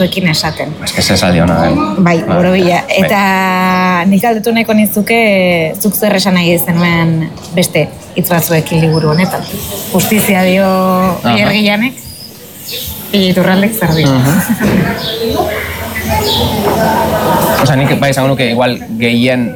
ekin esaten. Ez que esaldi hona den. Bai, borobila. Eta nik aldetu nahiko nizuke zuk zer esan nahi zenuen beste hitz batzuekin liburu honetan. Justizia dio Ergilanek, Iturraldek zer dio. Osa, nik bai esango nuke igual gehien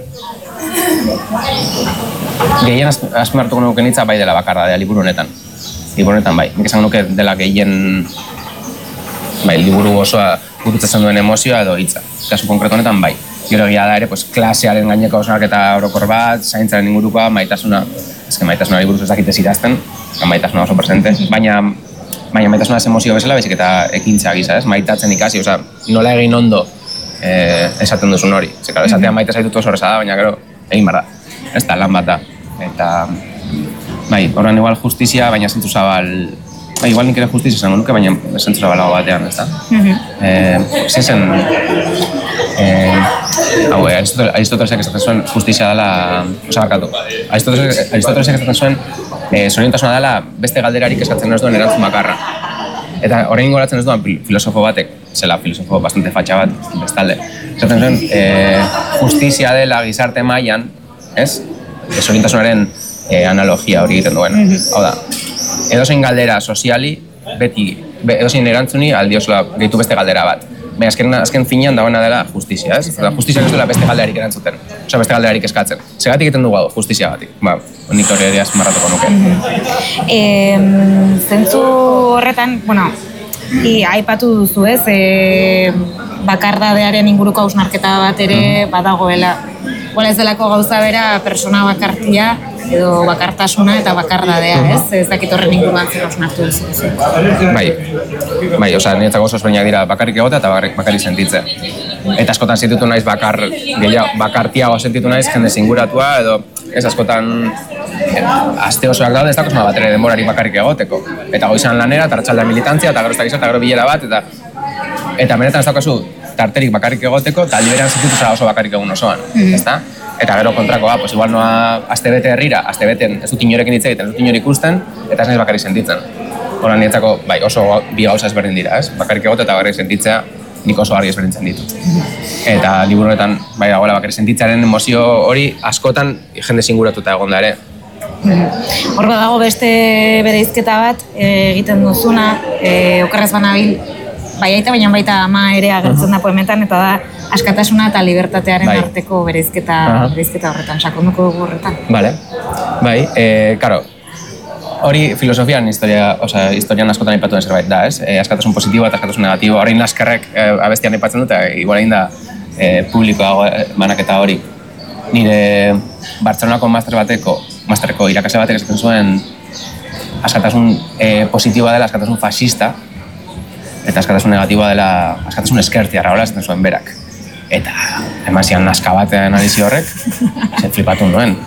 azpimartuko nuke nitza bai dela bakardadea liburu honetan. Liburu honetan bai. Nik esango nuke dela gehien bai, liburu osoa gututzatzen duen emozioa edo hitza. Kasu konkretu honetan bai. Gero egia da ere, pues, klasearen gaineko hausnarketa orokor bat, zaintzaren ingurukoa, maitasuna, maitasuna liburuz ez dakitez idazten, maitasuna oso presente, baina maitasuna ez emozio bezala, baizik eta ekintza gisa, ez? Maitatzen ikasi, oza, nola egin ondo esaten duzun hori. Zekaro, esatean maite zaitut oso horreza da, baina gero egin behar da. Ez da, lan bat da. Eta, bai, horren igual justizia, baina zentzu zabal, igual nik ere justizia zango nuke, baina zentzu zabalago batean, ez da? Zen, Aristotelesek esaten zuen justizia dela, barkatu. Aristotelesek esaten zuen zoriontasuna dela beste galderarik eskatzen ez duen erantzun bakarra. Eta orain goratzen ez duan filosofo batek, zela filosofo bastante fatxa bat, bestalde. Esaten zuen, justizia dela gizarte mailan, ez? Zoriontasunaren analogia hori egiten duen. Hau da, edozein galdera soziali, beti, edozein erantzuni aldiozula gehitu beste galdera bat. Baina azken finean dagoena dela justizia, ez? Justizia ez duela beste galderarik erantzuten, oza, beste galderarik eskatzen. Segatik egiten dugu hau, justizia batik. Nik hori ere azmarratuko nuke. Zentzu horretan, bueno, aipatu duzu ez, bakardadearen inguruko hausnarketa bat ere badagoela. Bola ez delako gauza bera persona bakartia edo bakartasuna eta bakardadea, ez? Ez dakit horren inguruan zer hausnartu duzu. Bai, oza, niretzako oso ezberdinak dira bakarrik egotea eta bakarrik sentitze. Eta askotan sentitu naiz bakartiago sentitu naiz jende zinguratua edo ez askotan aste osoak daude ez dakozma bat ere denborarik bakarrik egoteko. Eta goizan lanera, eta arratsaldean militantzia, eta gero ez dakizu, eta gero bilera bat, eta benetan ez dakozu tarterik bakarrik egoteko, eta liberan sentitu zara oso bakarrik egun osoan, ezta? Eta gero kontrakoa, pues igual noa astebete herrira, astebeten ez dut inorekin hitz egiten, ez dut inor ikusten, eta ez naiz bakarrik sentitzen. Horan niretzako, bai, oso bi gauza ezberdin dira, ez? Bakarrik egote eta bakarrik sentitzea, nik oso argi ezberdintzen ditut. Eta liburu honetan, bai, dagoela bakarrik sentitzearen emozio hori askotan jende zinguratuta egon da ere. Hor dago beste bereizketa bat egiten duzuna, okerrez banabil, bai aita baina baita ama ere agertzen da poemetan, eta da askatasuna eta libertatearen arteko bereizketa horretan, sakonduko dugu horretan. Bai, karo, hori filosofian historian askotan aipatu den zerbait da, ez? Askatasun positiboa eta askatasun negatiboa, horrein Laskerrek abestian aipatzen dut, eta igual egin da publikoa banaketa hori. Nire Bartzelonako masterreko irakasle batek esaten zuen askatasun positiboa dela askatasun fascista, eta askatasun negatiboa dela askatasun eskertiarra, hola esaten zuen berak. Eta eman zian naska batean analizi horrek, zen flipatu nuen.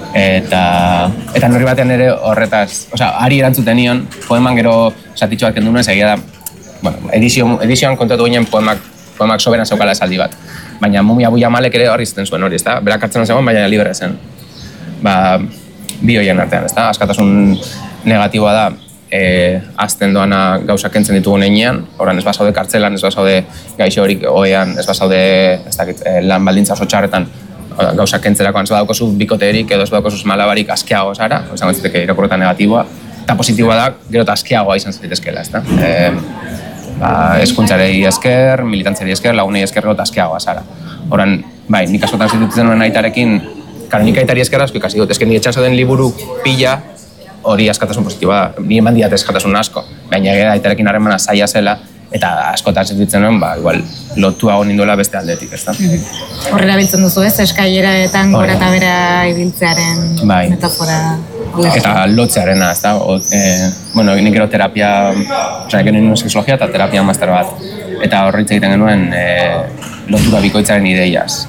Eta norri batean ere horretaz, ari erantzuten nion, poeman gero satitxo bat kendu nuen, egia da, bueno, edizioan kontatu ginen poemak soberan zeukala esaldi bat. Baina Mumia Bujamalek ere horri zaten zuen hori, ezta? Berak hartzen zegoen, baina libre zen. Bi horien artean, ezta? Askatasun negatiboa da, azten doana gauzak kentzen ditugun einean, horan ez bazaude kartzelan, ez bazaude gaixo horik oean, ez bazaude lan baldintza oso txarretan gauzak kentzerakoan, ez badaukozu bikoterik edo ez badaukozu malabarik askeago zara, izango zitzeke irakurretan negatiboa, eta positiboa da, gero eta askeagoa izan zitezkela, ezta? Eskuntzarei esker, militantziari esker, lagunei esker gero eta askeagoa zara. Horan, bai, nik askotan zitutzen nuen aitarekin, nik aitari esker asko ikasi dut, esken nire txanzo den liburu pila, hori askatasun positiboa da, nire eman diat askatasun asko, baina aitarekin harremana zaila zela, eta askotan zitutzen nuen, igual, lotuago ninduela beste aldetik, ezta? Horrela biltzen duzu ez, eskaileretan gora eta bera ibiltzearen metafora. Eta lotzearena, ezta? Bueno, nik gero terapia, genuen sexologia eta terapia master bat. Eta horretz egiten genuen lotura bikoitzaren ideiaz.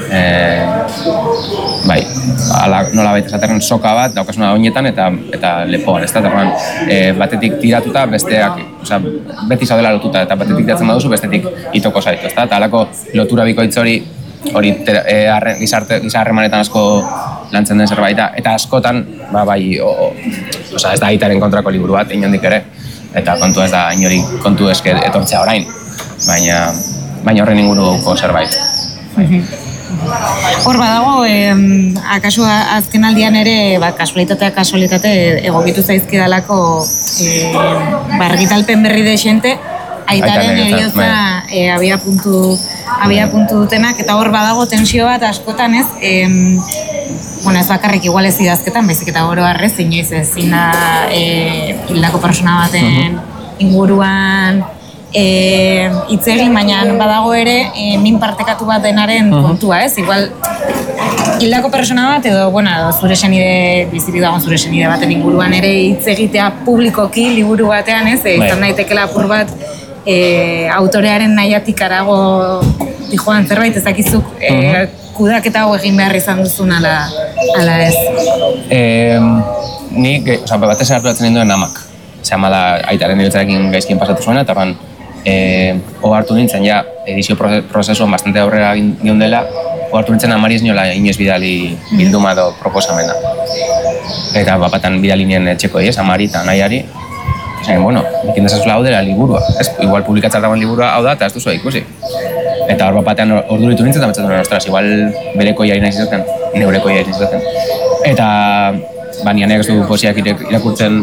Bai, nola baita esaterren soka bat, daukasuna oinetan eta lepoan, ez da? Batetik tiratuta, besteak, beti zaudela lotuta, eta batetik tiratzen baduzu, bestetik itoko zaitu, ez da? Eta halako lotura bikoitz hori giza harremanetan asko lantzen den zerbait da, eta askotan, ez da aitaren kontrako liburu bat, inondik ere, eta kontua ez da inori kontu esker etortzea orain. baina horren inguruko zerbait. Hor badago, akaso azken aldian ere, kasualitate egokitu zaizkidalako argitalpen berri desente, aitaren heriotza abia puntu dutenak, eta hor badago tensio bat askotan ez, ez bakarrik igual ez idazketan, baizik eta oro harrez, inoiz ezin da hildako persona baten inguruan hitz egin, baina badago ere min partekatu bat denaren kontua, ez? Igual hildako persona bat edo, zure senide, bizirik dagoen zure senide baten inguruan ere hitz egitea publikoki liburu batean, ez? Izan daitekela apur bat autorearen nahiatik arago dijoan zerbait, ezakizuk kudaketa hau egin behar izan duzun ala ez? Nik, batez harturatzen ninduen amak. Zama da aitaren hiltzarekin gaizkien pasatu zuena, eta hartu nintzen ja edizio prozesuan bastante aurrera gion dela, hartu nintzen amari ez niola inoiz bidali bilduma edo proposamena. Eta bapatan bidali nien etxeko diez, amari eta nahiari. Zain, ikin dezazula hau dela liburua. Igual publikatzat dagoen liburua hau da, eta ez duzu ikusi. Eta hor batean orduritu nintzen, eta betzatzen ostras, igual bereko jari nahi zizaten, neureko jari zizaten. Eta nianek ez du poesiak irakurtzen,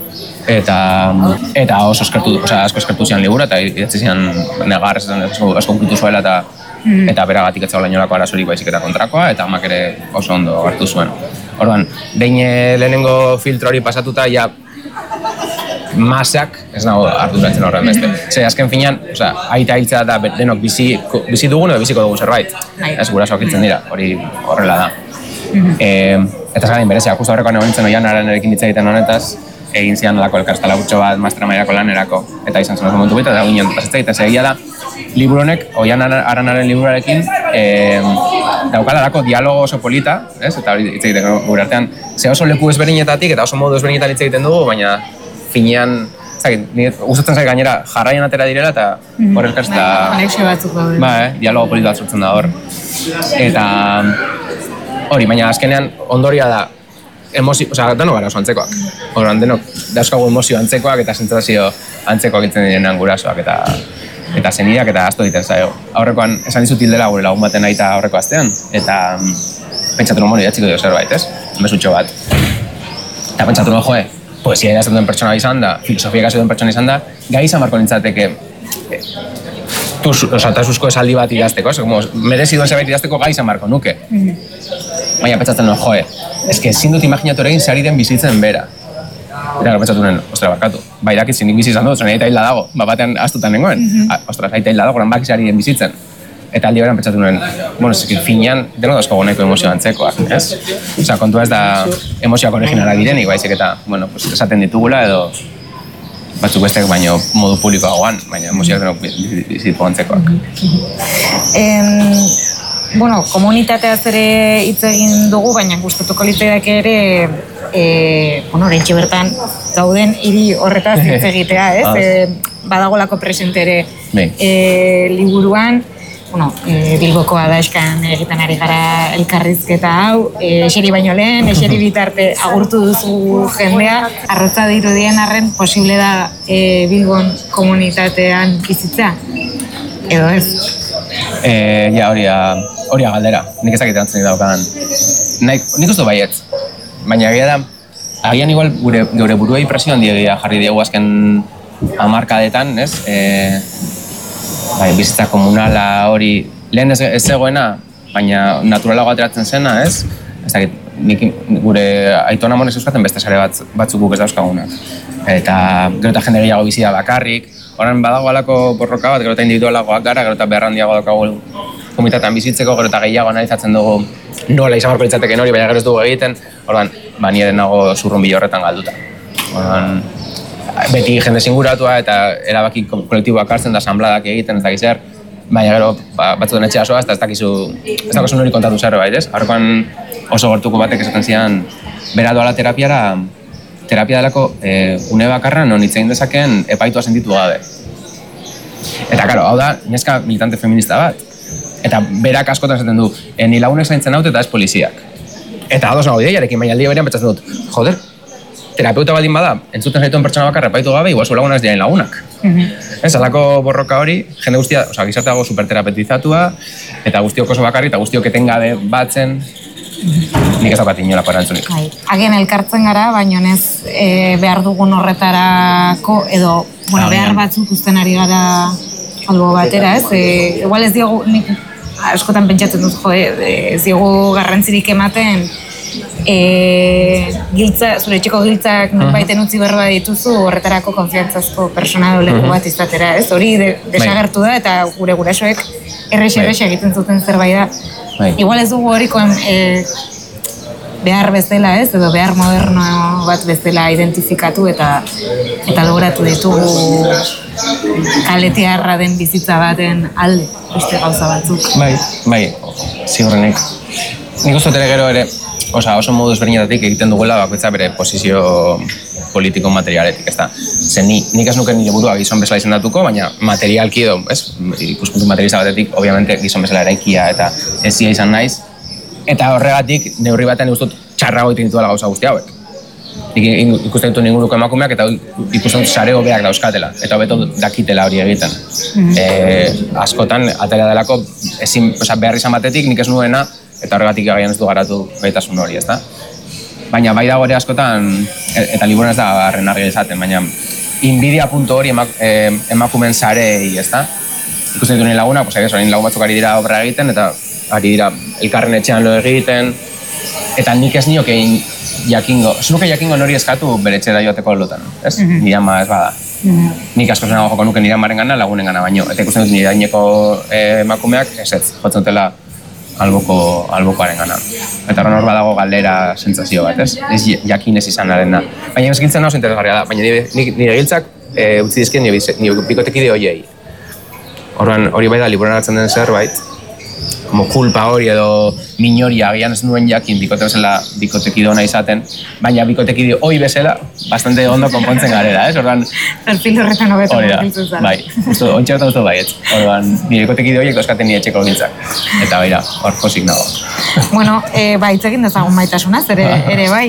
eta oso asko eskertu zian libura, eta idatzi zian negar, asko unkitu zuela, eta beragatik etzagoela inolako arazorik baizik eta kontrakoa, eta amak ere oso ondo hartu zuen. Orduan, behin lehenengo filtro hori pasatuta, ja masak ez nago harturatzen horren beste. Azken finean, aita hiltzea da denok bizi dugun edo biziko dugun zerbait. Ez gurasoak hiltzen dira, hori horrela da. Eta zagain berezia, justu horrekoan egon nintzen oian aranerekin hitz egiten honetaz, egin zian alako elkarrizketa gutxo bat mastra mailako lanerako, eta izan zen oso momentu bita, eta ginen pasatzea egiten segia da, liburu honek, oian aranaren liburuarekin, daukalarako dialogo oso polita, eta hori hitz egiten gure artean, ze oso leku ezberdinetatik eta oso modu ezberdinetan hitz egiten dugu, baina finean, gustatzen zait gainera jarraian atera direla eta hor elkarrizketa... Konexio batzuk daude. Dialogo polita bat sortzen da hor. Eta hori, baina azkenean ondoria da, denok gara oso antzekoak. Horren, denok dauzkagu emozio antzekoak eta sentsazio antzekoak itzen direnean gurasoak eta zenidak eta asto egiten zaio. Aurrekoan, esan dizut hildela gure lagun baten aita aurreko astean, eta pentsatu nuen idatziko dio zerbait, ez? Mesutxo bat. Eta pentsatu nuen, poesia idazten duen pertsona izan da, filosofia ikasi duen pertsona izan da, gai izan marko nintzateke tasuzko esaldi bat idazteko, merezi duen zerbait idazteko gai izan marko nuke. Baina pentsatzen nuen, eske ezin dut imaginatu egin zari den bizitzen bera. Eta pentsatu nuen, barkatu, dakit zinik bizi izan dut, zuen aita hilda dago, batean astutan nengoen, aita hilda dago, baki zari den bizitzen. Eta aldi beran pentsatu nuen, finean deno dauzko goneko emozio antzekoak, ez? Kontua ez da emozioak originala direnik, baizik eta, esaten ditugula edo batzuk bestek baino modu publikoagoan, baina emozioak denok bizitu antzekoak. Komunitateaz ere hitz egin dugu, baina gustatuko litzaidak ere oraintxe bertan gauden hiri horretaz hitz egitea, ez? Badagolako presente ere liburuan, Bilboko adaxkan egiten ari gara elkarrizketa hau, eseri baino lehen, eseri bitarte agurtu duzu jendea, arrotza dirudien arren posible da Bilbon komunitatean bizitzea, edo ez? Hori galdera, nik ezakit erantzun daukadan. Nik uste baietz, baina egia da, agian igual geure buruei presio handia jarri diegu azken hamarkadetan, ez? Bizitza komunala hori lehen ez zegoena, baina naturalago ateratzen zena, ez? Ez dakit, gure aitona monez euskaten beste sare batzuk guk ez dauzkagunak. Eta gero eta jende gehiago bizi da bakarrik, horren badago alako borroka bat, gero eta individualagoak gara, gero eta beharrandiago daukagu komunitatean bizitzeko, gero eta gehiago analizatzen dugu nola izan barko litzateken hori, baina gero ez dugu egiten, horren, nire nago zurrun bilo horretan galduta. Beti jende zinguratua eta erabaki kolektiboak hartzen da asanbladak egiten, ez dakiz zer, baina gero batzuten etxea soaz, eta ez dakizu nori kontatu zerbait, ez? Horrekoan oso gortuko batek esaten zian, bera doala terapia delako une bakarra non hitz egin dezakeen epaitua sentitu gabe. Eta, karo, hau da, neska militante feminista bat. Eta berak askotan esaten du, ni lagunek zaintzen haut eta ez poliziak. Eta ados nago ideiarekin, baina aldi berean pentsatzen dut, joder, terapeuta baldin bada, entzuten zaituen pertsona bakarra epaitu gabe, igual zu lagunak ez diren lagunak. Ez, alako borroka hori, jende guztia, gizarte dago superterapetizatua, eta guztiok oso bakarri, eta guztiok etengabe batzen, nik ez daukat inolako erantzunik. Agian elkartzen gara, baina ez behar dugun horretarako, edo behar batzuk uzten ari gara albo batera, ez? Igual ez diogu, nik askotan pentsatzen dut, ez diogu garrantzirik ematen, zure etxeko giltzak baiten utzi berroa dituzu horretarako konfiantzazko persona leku bat izatera, ez? Hori desagertu da eta gure gurasoek errexe egiten zuten zerbait da. Igual ez dugu horikoen behar bezala, ez? Edo behar moderno bat bezala identifikatu eta logratu ditugu kaletiarra den bizitza baten alde, beste gauza batzuk. Bai, ziurrenik. Nik uste ere gero ere, oso modu ezberdinetatik egiten dugula bakoitza bere posizio politiko materialetik, ez da. Zer nik ez nuke nire burua gizon bezala izendatuko, baina materialki edo, ikuspuntu materialista batetik, obviamente gizon bezala eraikia eta ezia izan naiz. Eta horregatik, neurri batean ikusten txarrago egiten dituela gauza guzti hauek. Ikusten ditu inguruko emakumeak eta ikusten sare hobeak dauzkatela, eta hobeto dakitela hori egiten. Askotan, atera delako, behar izan batetik nik ez nuena, eta horregatik agian ez du garatu gaitasun hori, ezta? Baina bai dago ere askotan, eta liburuan ez da harren argi esaten, baina inbidia puntu hori emakumeen sarei, ezta? Ikusten ditu nire lagunak, orain lagun batzuk ari dira obra egiten, eta ari dira elkarren etxean lo egiten, eta nik ez nioke jakingo nori eskatu bere etxera joateko lotan, ez? Nire ama ez bada. Nik asko zenago joko nuke nire amaren gana, lagunen gana baino. Eta ikusten dut nire aineko emakumeak ez jotzen dutela albokoaren gana. Eta hor badago galdera sentsazio bat, ez? Ez jakin ez izanaren da. Baina ez giltzen oso interesgarria da, baina nire giltzak utzi dizkien nire bikotekide horiei. Hori bai da liburuan hartzen den zerbait, como kulpa hori edo minori agian ez nuen jakin bikotekide ona izaten, baina bikotekide hoi bezala bastante ondo konpontzen garela, ez? Perfil horretan hobeto konpontzen zara. Bai, ontsa dut baiet. Nire bikotekide horiek dauzkaten nire etxeko giltzak. Eta baira, hor posik nago. Bueno, hitz egin dezagun maitasunaz, ere bai.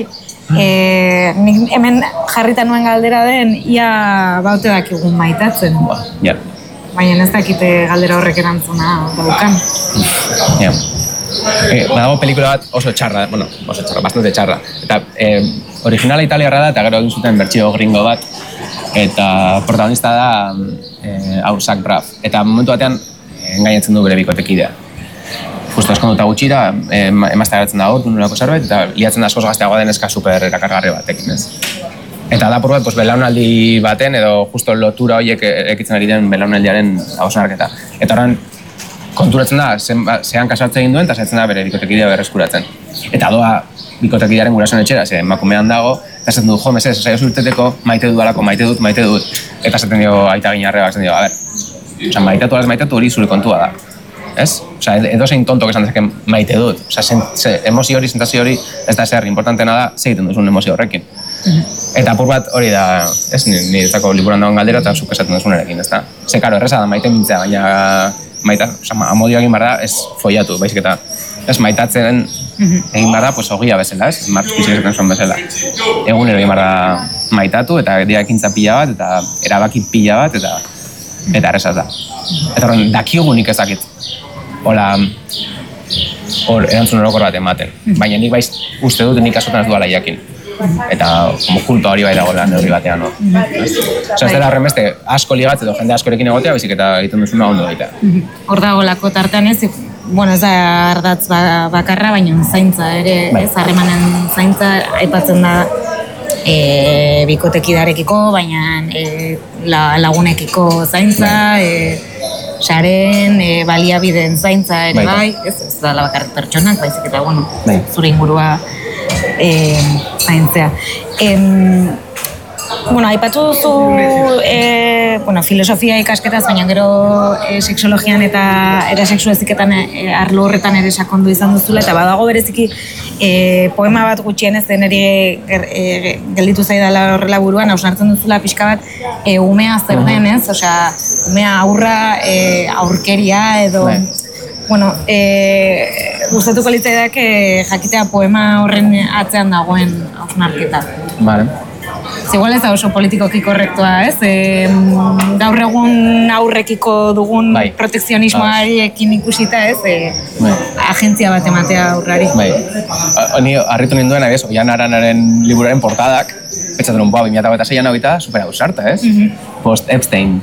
Nik hemen jarrita nuen galdera den, ia baute dakigun maitatzen. Ja. Baina ez dakite galdera horrek erantzuna daukan. Ja. Badago pelikula bat oso txarra, bastante txarra. Eta originala italiarra da, eta gero egin zuten bertsio gringo bat. Eta protagonista da Zach Braff. Eta momentu batean engainatzen du bere bikotekidea. Justo eskonduta gutxira, emaztea geratzen da hor, nolako zerbait, eta liatzen da askoz gazteagoa den eska super erakargarri batekin, ez? Eta da, por bat, belaunaldi baten, edo justo lotura horiek ekitzen ari den belaunaldiaren hausnarketa. Eta horren, konturatzen da, zehan kasartzen egin duen, eta zaitzen da bere bikotekidea berreskuratzen. Eta doa bikotekidearen gurasoen etxera, ze emakumean dago, eta zaten du, jo, mesez, saio zurteteko, maite dut. Eta zaten dio aita ginarrebak, zaten dio, maitatu alaz maitatu hori zure kontua da. Ez? Edo zein tontok esan dezake maite dut. Emozio hori, sentazio hori, ez da zer, importantena da, segiten duzun emozio horrekin. Eta apur bat hori da, ez, niretzako liburuan dagoen galdera eta zuk esaten duzunerekin, ez da? Ze, karo, erreza da maite mintzea, baina amodio egin behar da, ez follatu, baizik eta, ez, maitatzen egin behar da, ogia bezala, ez? Martuz esaten zuen bezala. Egunero egin behar da maitatu, eta dira ekintza pila bat, eta erabaki pila bat, eta errezaz da. Eta horren, dakiogunik ez dakit. Hola, erantzun orokor bat ematen. Baina nik baiz uste dut nik askotan ez duala jakin. Eta kulpa hori bai dagoela neurri batean, no? Ez dela horren beste asko ligatze edo jende askorekin egotea, baizik eta egiten duzuna ondo egitea. Hor dagoelako tartean ez da ardatz bakarra, baina zaintza ere, ez harremanen zaintza aipatzen da bikotekidarekiko, baina lagunekiko zaintza, saren, baliabideen zaintza ere bai, ez da bakarrik pertsonak, baizik eta, zure ingurua zaintzea. Aipatu duzu filosofia ikasketaz, baina gero sexologian eta erasexu eziketan arlo horretan ere sakondu izan duzula, eta badago bereziki poema bat gutxienez deneri gelditu zaidala horrela buruan, hausnartzen duzula pixka bat umea zer den, ez? Osea, umea aurra, aurkeria edo... Gustatuko litzaidak jakitea poema horren atzean dagoen hausnarketa. Vale. igual ez da oso politikoki korrektua, ez? Gaur egun aurrekiko dugun protekzionismoarekin ikusita, ez? Agentzia bat ematea aurrari. Ni harritu ninduen, ez? Oian Aranaren liburuaren portadak, petxatzen un 2006an hau super ausarta, ez? Post-Epstein.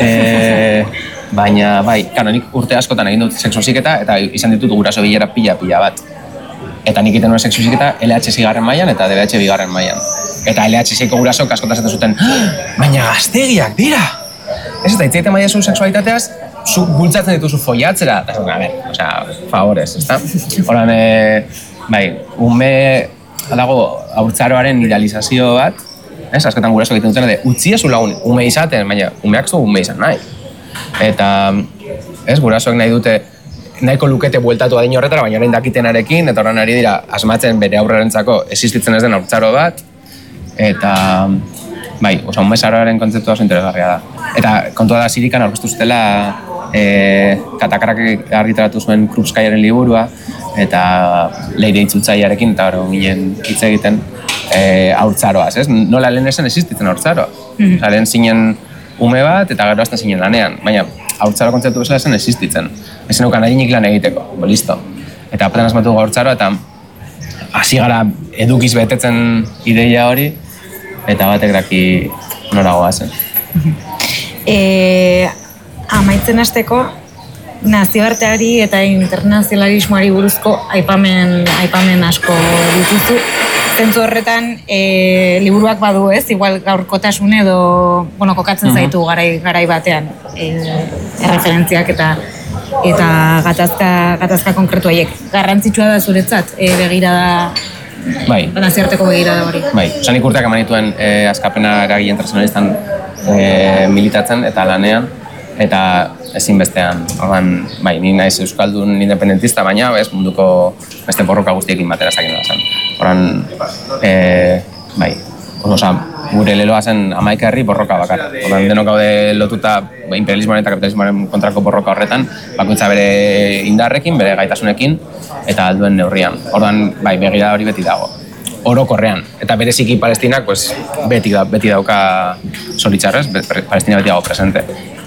Baina, nik urte askotan egin dut sexu heziketa eta izan ditut guraso bilera pila bat. Eta nik iten nuen sexu heziketa LHC garren mailan eta DBH bigarren mailan. Eta LHC-ko gurasok askotan zaten zuten, baina gaztegiak dira! Ez eta itzaiten maiazu sexualitateaz, zu bultzatzen dituzu follatzera. Eta a ber, favorez, ezta? Horan, ume dago haurtzaroaren idealizazio bat, askotan gurasok egiten dutena, utzi ezu lagun ume izaten, baina umeak zu ume izan nahi. Eta, gurasoek nahi dute, nahiko lukete bueltatu adin horretara, baina orain dakitenarekin, eta orain ari dira asmatzen bere aurrerentzako existitzen ez den haurtzaro bat, eta, umezaroaren kontzeptua oso interesgarria da. Eta kontua da Sirikan aurkeztu zutela Katakarak argitaratu zuen Krupskaiaren liburua, eta Leire Itzutzaiarekin, eta hori ginen hitz egiten haurtzaroaz, ez? Nola lehen esan existitzen haurtzaroa. Lehen zinen ume bat, eta gero azten zinen lanean, baina haurtzaro kontzeptu bezala esan existitzen. Ezen eukan adinik lan egiteko, listo. Eta apetan asmatu dugu haurtzaro, eta hasi gara edukiz betetzen ideia hori, eta batek daki noragoa zen. Amaitzen hasteko, nazioarteari eta internazionalismoari buruzko aipamen asko dituzu. Zentzu horretan, liburuak badu ez, igual gaurkotasun edo, kokatzen zaitu garai batean, erreferentziak eta gatazka konkretu haiek. Garrantzitsua da zuretzat, begirada, nazioarteko begirada hori. Nik urteak eman dituen askapena eragile internazionalistan militatzen eta lanean, eta ezinbestean, ni naiz euskaldun independentista, baina munduko beste borroka guztiekin batera zakin da zen. Gure leloa zen 11 herri borroka bakar. Denok gaude lotuta imperialismoaren eta kapitalismoaren kontrako borroka horretan, bakoitza bere indarrekin, bere gaitasunekin, eta alduen neurrian. Begirada hori beti dago. Orokorrean. Eta bereziki Palestinak beti dauka zoritxarrez, Palestina beti dago presente.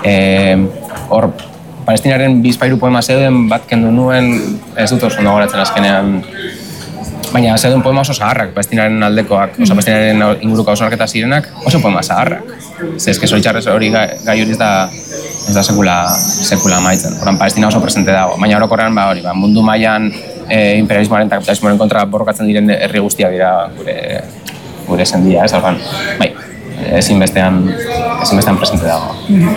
Palestinaren bizpairu poema zeuden bat kendu nuen, ez dut oso gogoratzen azkenean, baina zeuden poema oso zaharrak, Palestinaren aldekoak, Palestinaren inguruko hausnarketa zirenak, oso poema zaharrak. Eske zoritxarrez hori gai hori ez da sekula amaitzen. Palestina oso presente dago, baina orokorrean mundu mailan imperialismoaren eta kapitalismoaren kontra borrokatzen diren herri guztiak dira gure sendia, ez alban. Ezinbestean presente dago.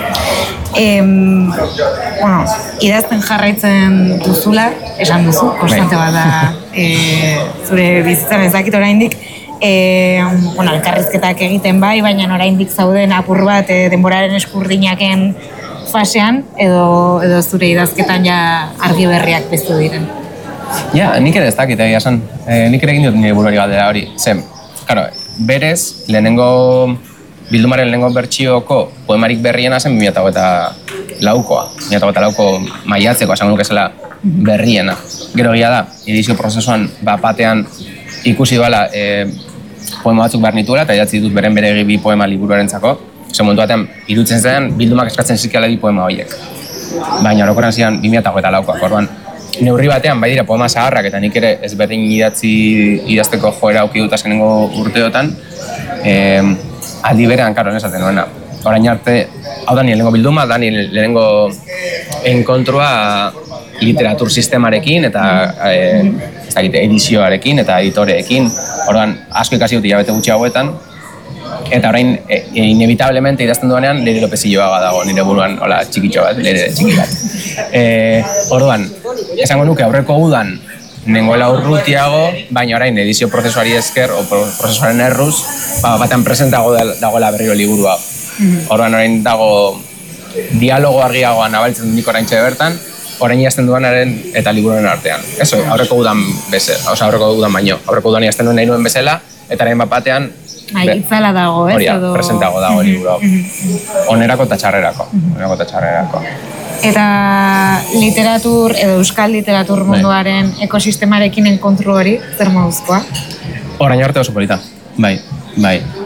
Idazten jarraitzen duzula, esan duzu, konstante bat da zure bizitzan ezakit oraindik, elkarrizketak egiten baina oraindik zauden apur bat denboraren eskurdinaken fasean, edo zure idazketan argi berriak piztu diren. Nik ere ez dakit egia esan, nik ere egin dut nire buruari galdera hori, berez, bildumaren lehenengo bertsioko poemarik berriena zen 2008koa. 2008ko maiatzeko, esan nuke zela berriena. Gero egia da, edizio prozesuan batean ikusi doala poema batzuk behar nituela, eta idatzi ditut bere bi poema liburuarentzako. Momentu batean, irutzen zen, bildumak eskatzen zizkiala bi poema horiek. Baina orokorren ziren 2008koak, orduan. Neurri batean, bai dira poema zaharrak, eta nik ere ezberdin idazteko joera auki dut azkenengo urteotan, aldi berean, karo, esaten nuena. Orain arte, hau da nire lehenengo bilduma, da nire lehenengo enkontrua literatur sistemarekin eta edizioarekin eta editoreekin. Orduan, asko ikasi dut hilabete gutxi hauetan, eta orain, inevitablemente idazten duanean, Leire López Illoaga dago nire buruan, hola, txikitxo bat, Leire txiki bat. Orduan, esango nuke aurreko udan, nengoela urrutiago, baina orain edizio prozesuari esker, o prozesuaren erruz, batean presentago dagoela berriro liburu hau. Orduan orain dago dialogo argiagoa nabaltzen nik oraintxe bertan, orain idazten duanaren eta liburuaren artean. Eso, aurreko udan baino. Aurreko udan idazten duen nahi nuen bezala, eta orain batean itzala dago, ez? Hori da, presentago dago liburu hau. Onerako eta txarrerako. Eta literatur edo euskal literatur munduaren ekosistemarekin enkontru hori, zer moduzkoa? Orain arte oso polita, bai.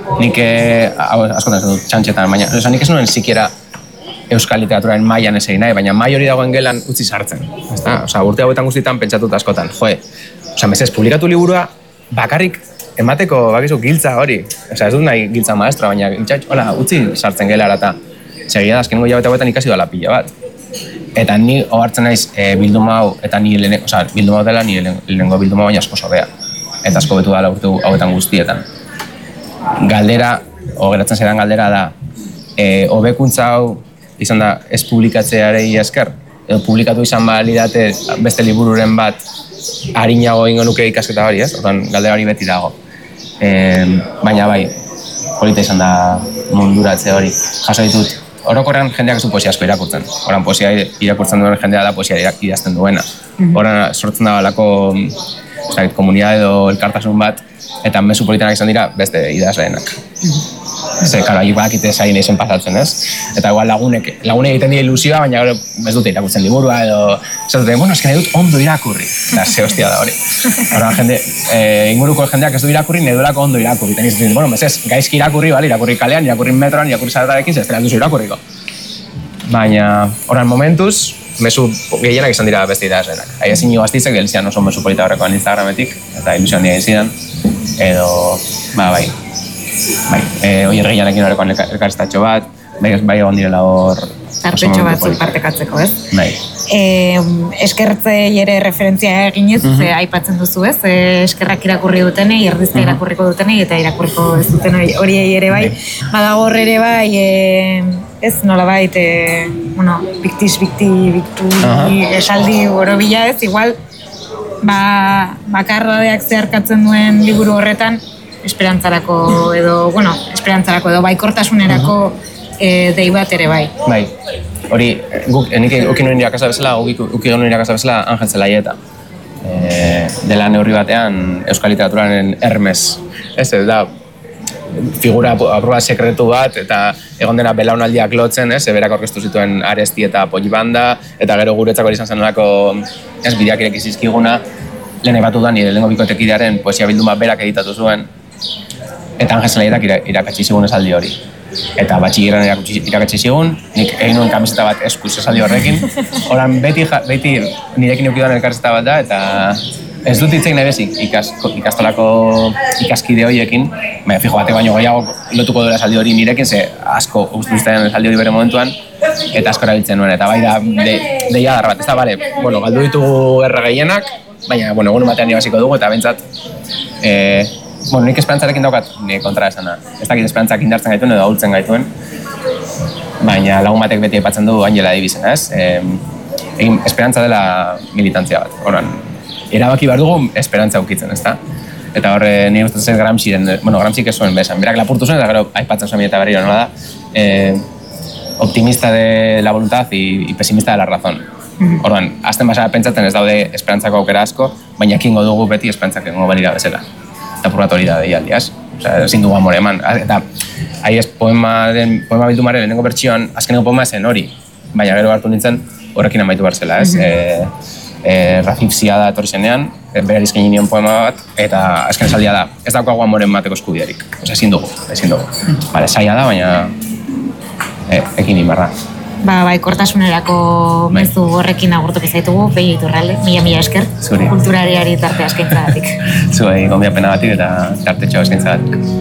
nik askotan ez dut txantxetan, baina nik ez nuen sikiera euskal literaturaren mailan ez egin nahi, baina mai hori dagoen gelan utzi sartzen. Urte hauetan guztietan pentsatut askotan, mesez, publikatu liburua bakarrik emateko bakizu giltza hori. Ez dut nahi giltza maestra, baina utzi sartzen gelara eta segia da, azkenengo jabete hauetan ikasi dela pila bat. Eta ni ohartzen naiz bilduma hau, eta ni bilduma hau dela, ni lehenengo bilduma baina asko sobea. Eta asko betu dela urte hauetan guztietan. Galdera, geratzen zaidan galdera da, hobekuntza hau izan da ez publikatzearei esker, edo publikatu izan balidate beste libururen bat arinago ingo nuke ikasketa hori, ez? Orduan, galdera hori beti dago. Baina bai, polita izan da munduratze hori. Jaso ditut, orokorrean jendeak ez du poesia asko irakurtzen. Horan poesia irakurtzen duen jendea da poesia idazten duena. Horan sortzen da balako komunidade edo elkartasun bat, eta mezu politanak izan dira beste idazleenak. Ze, karo, haiek badakite zain eizen pasatzen, ez? Eta igual lagunek egiten dira ilusioa, baina gero ez dute irakurtzen liburua, edo esatute, esken nahi dut ondo irakurri. Eta ze hostia da hori. Horan inguruko jendeak ez du irakurri, nahi duelako ondo irakurri. Eta nizten, mesez, gaizki irakurri, irakurri kalean, irakurri metroan, irakurri zaretarekin, zestera duzu irakurriko. Baina, horan momentuz, mezu gehienak izan dira beste idazlenak. Aia zinu gaztitzek, gelizian oso mezu polita horrekoan Instagrametik, eta ilusioan dira izidan, edo, bai, oier gehianekin horrekoan elkarriztatxo bat, bai egon direla hor... Tartetxo batzuk partekatzeko, ez? Bai. Eskertzei ere referentzia eginez, aipatzen duzu, ez? Eskerrak irakurri dutenei, erdizka irakurriko dutenei, eta irakurriko ez duten horiei ere bai. Badago hor ere bai, ez nolabait, bikti esaldi borobila ez, igual, bakarradeak zeharkatzen duen liburu horretan, esperantzarako edo baikortasunerako dei bat ere bai. Bai, hori, nik uki nuen irakasla bezala, uki nuen irakasla bezala Angel Zelaieta. Dela neurri batean euskal literaturaren Hermes. Ez da, figura aproba sekretu bat, eta egon dena belaunaldiak lotzen, berak orkestu zituen Aresti eta Pollibanda, eta gero guretzako izan zenolako bideak irekizizkiguna, lehen ebatu da nire lehengo bikotekidearen poesia bilduma berak editatu zuen, eta Angel Zelaietak irakatsi zigun esaldi hori. Eta batxilleran irakatsi zigun, nik egin nuen kamiseta bat eskuz esaldi horrekin. Horan beti nirekin eukiduan elkarrizeta bat da, eta ez dut hitzeik nahi bezik ikastolako ikaskide horiekin, baina fijo batek baino gehiago lotuko duela esaldi hori nirekin, ze asko guztuztean esaldi hori bere momentuan, eta asko erabiltzen nuen, eta bai da deia dar bat, ez da, bale, galdu ditugu erra gehienak, baina, egun batean ibasiko dugu, eta bentsat, nik esperantzarekin daukat nire kontra esana. Ez dakit esperantzak indartzen gaituen edo ahultzen gaituen, baina lagun batek beti aipatzen du Angela Davisen, ez? Esperantza dela militantzia bat. Horan, erabaki behar dugu esperantza ukitzen, ezta? Eta horre nire gustatzen Gramsciren, Gramscik ez zuen bezan. Berak lapurtu zuen eta gero aipatzen zuen eta berriro, nola da? Optimista de la voluntad y pesimista de la razón. Orduan, azten basara pentsatzen ez daude esperantzako aukera asko, baina ekingo dugu beti esperantzak egongo balira bezala. Eta purgatori da deialdiaz. Ezin dugu amore eman. Eta ahi ez poema bildumaren lehenengo bertsioan azkeneko poema zen hori. Baina gero hartu nintzen horrekin amaitu behar zela, ez? Rafif Ziada etorri zenean, berari eskaini nion poema bat, eta azken esaldia da, ez daukagu amore emateko eskubiderik. Ezin dugu. Bale, zaila da, baina ekin inbarra. Baikortasunerako mezu horrekin agurtuko zaitugu, Peio Iturralde, mila esker. Zuri. Kulturariari tarte eskaintzagatik. Zuei, gonbiapena batik eta tartetxo eskaintzagatik.